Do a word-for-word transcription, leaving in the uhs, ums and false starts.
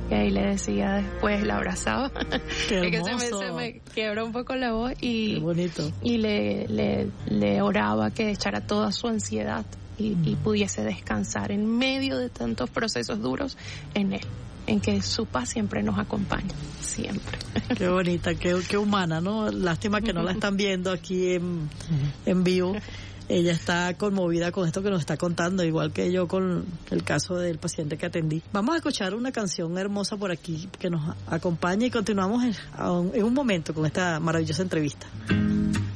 Y ahí le decía después, la abrazaba. Qué es que hermoso. se me, se me quebró un poco la voz y, Qué bonito. y le, le, le oraba que echara toda su ansiedad y, mm. y pudiese descansar en medio de tantos procesos duros en él, en que su paz siempre nos acompaña, siempre. Qué bonita, qué, qué humana, ¿no? Lástima que no la están viendo aquí en, en vivo. Ella está conmovida con esto que nos está contando, igual que yo con el caso del paciente que atendí. Vamos a escuchar una canción hermosa por aquí que nos acompaña y continuamos en, en un momento con esta maravillosa entrevista.